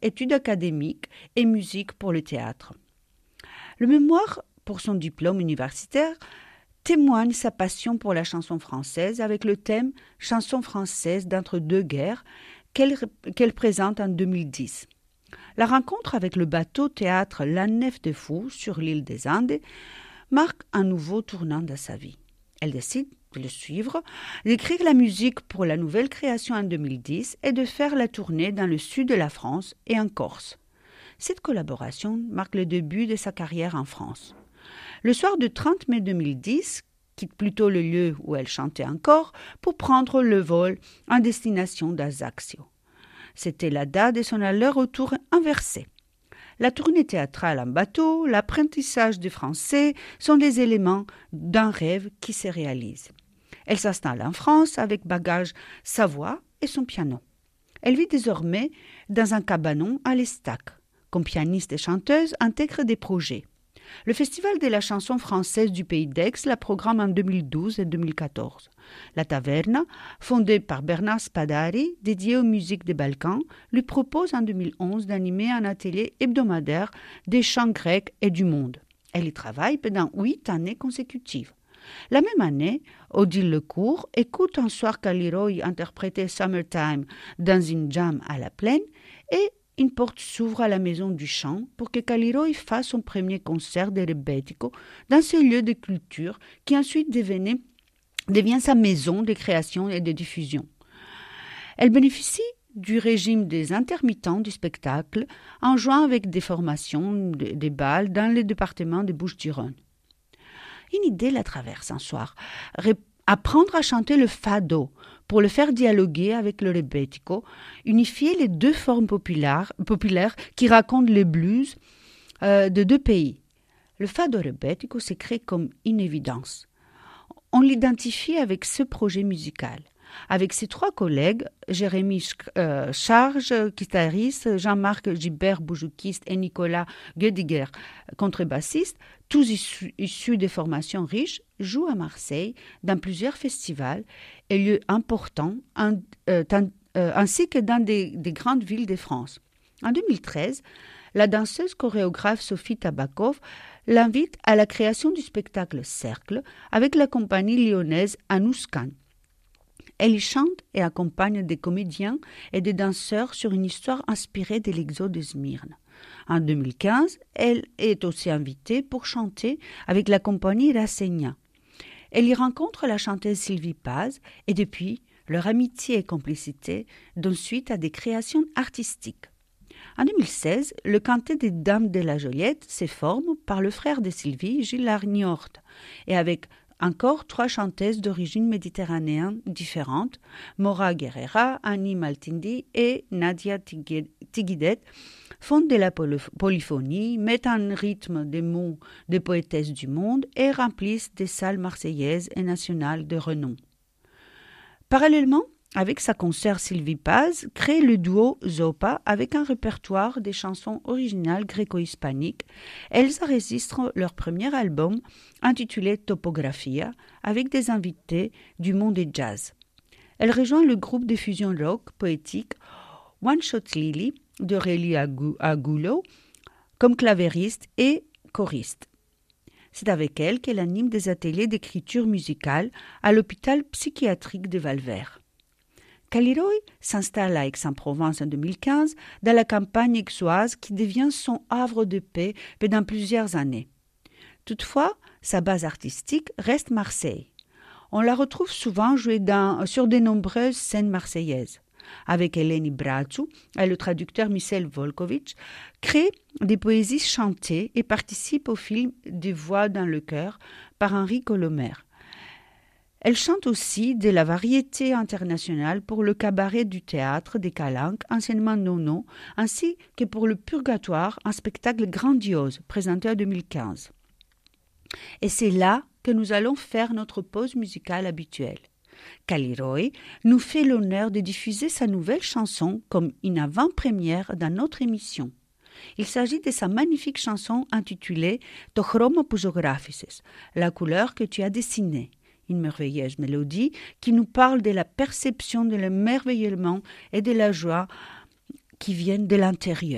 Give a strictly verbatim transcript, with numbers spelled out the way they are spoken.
études académiques et musique pour le théâtre. Le mémoire pour son diplôme universitaire témoigne sa passion pour la chanson française avec le thème « Chanson française d'entre-deux-guerres » qu'elle, qu'elle présente en deux mille dix. La rencontre avec le bateau-théâtre La Nef de Fou sur l'île des Andes marque un nouveau tournant dans sa vie. Elle décide de le suivre, d'écrire la musique pour la nouvelle création en deux mille dix et de faire la tournée dans le sud de la France et en Corse. Cette collaboration marque le début de sa carrière en France. Le soir du trente mai deux mille dix, quitte plutôt le lieu où elle chantait encore pour prendre le vol en destination d'Ajaccio. C'était la date de son aller-retour inversé. La tournée théâtrale en bateau, l'apprentissage du français sont des éléments d'un rêve qui se réalise. Elle s'installe en France avec bagage sa voix et son piano. Elle vit désormais dans un cabanon à l'Estac. Comme pianiste et chanteuse, intègre des projets. Le Festival de la chanson française du Pays d'Aix la programme en deux mille douze et deux mille quatorze. La Taverna, fondée par Bernard Spadari, dédiée aux musiques des Balkans, lui propose en deux mille onze d'animer un atelier hebdomadaire des chants grecs et du monde. Elle y travaille pendant huit années consécutives. La même année, Odile Lecourt écoute un soir Kaliroy interpréter Summertime dans une jam à la plaine et une porte s'ouvre à la maison du chant pour que Kaliroy fasse son premier concert de rebetiko dans ce lieu de culture qui ensuite devenait, devient sa maison de création et de diffusion. Elle bénéficie du régime des intermittents du spectacle en jouant avec des formations, des balles dans le département des Bouches-du-Rhône. Une idée la traverse un soir, apprendre à chanter le fado pour le faire dialoguer avec le rebetiko, unifier les deux formes populaires, populaires qui racontent les blues euh, de deux pays. Le fado rebetiko s'écrit comme une évidence. On l'identifie avec ce projet musical. Avec ses trois collègues, Jérémy euh, Charge, guitariste, Jean-Marc Gibert, boujoukiste, et Nicolas Gödiger, contrebassiste, tous issus, issus de formations riches, jouent à Marseille dans plusieurs festivals et lieux importants, en, euh, tant, euh, ainsi que dans des, des grandes villes de France. En deux mille treize, la danseuse chorégraphe Sophie Tabakov l'invite à la création du spectacle Cercle avec la compagnie lyonnaise Anouskan. Elle y chante et accompagne des comédiens et des danseurs sur une histoire inspirée de l'exode de Smyrne. En deux mille quinze, elle est aussi invitée pour chanter avec la compagnie Rasegna. Elle y rencontre la chanteuse Sylvie Paz et depuis, leur amitié et complicité donnent suite à des créations artistiques. En deux mille seize, le Quintet des Dames de la Joliette se forme par le frère de Sylvie, Gilles Arniort, et avec encore trois chanteuses d'origine méditerranéenne différentes, Mora Guerrera, Annie Maltindi et Nadia Tigidette, font de la polyphonie, mettent en rythme des mots des poétesses du monde et remplissent des salles marseillaises et nationales de renom. Parallèlement, avec sa consoeur Sylvie Paz, crée le duo Zopa avec un répertoire des chansons originales gréco-hispaniques. Elles enregistrent leur premier album intitulé Topographia avec des invités du monde du jazz. Elle rejoint le groupe de fusion rock poétique One Shot Lily d'Aurélie Agullo comme clavériste et choriste. C'est avec elle qu'elle anime des ateliers d'écriture musicale à l'hôpital psychiatrique de Valvert. Kaliroy s'installe à Aix-en-Provence en deux mille quinze dans la campagne aixoise qui devient son havre de paix pendant plusieurs années. Toutefois, sa base artistique reste Marseille. On la retrouve souvent jouer dans, sur de nombreuses scènes marseillaises. Avec Eleni Brațu et le traducteur Michel Volkovitch, crée des poésies chantées et participe au film Des voix dans le cœur par Henri Colomer. Elle chante aussi de la variété internationale pour le cabaret du théâtre des Calanques, anciennement Nono, ainsi que pour le Purgatoire, un spectacle grandiose présenté en deux mille quinze. Et c'est là que nous allons faire notre pause musicale habituelle. Kaliroy nous fait l'honneur de diffuser sa nouvelle chanson comme une avant-première dans notre émission. Il s'agit de sa magnifique chanson intitulée « To chromo που ζωγράφισες », la couleur que tu as dessinée. Une merveilleuse mélodie qui nous parle de la perception de l'émerveillement et de la joie qui viennent de l'intérieur.